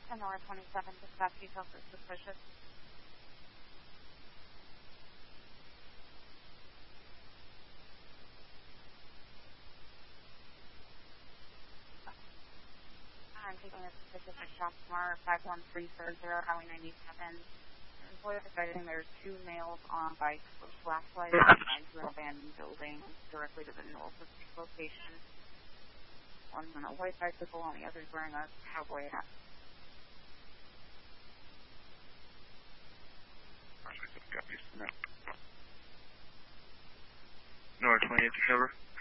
10 or 27, dispatch details are suspicious. I'm taking a suspicious at Shopmart 51340, Highway 97. Employees are citing there's two males on bikes with flashlights into an abandoned building directly to the north of the location. One's on a white bicycle and the other's wearing a cowboy hat. North 28 to cover.